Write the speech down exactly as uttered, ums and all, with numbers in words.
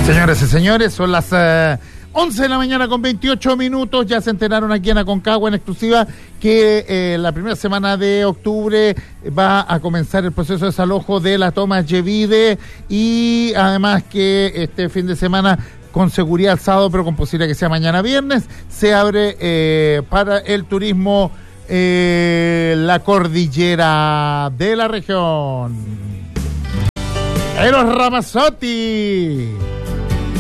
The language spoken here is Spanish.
Señoras y señores, son las uh, once de la mañana con veintiocho minutos. Ya se enteraron aquí en Aconcagua en exclusiva que eh, la primera semana de octubre va a comenzar el proceso de desalojo de la toma Yevide, y además que este fin de semana, con seguridad el sábado, pero con posibilidad que sea mañana viernes, se abre eh, para el turismo eh, la cordillera de la región. Eros Ramazzotti.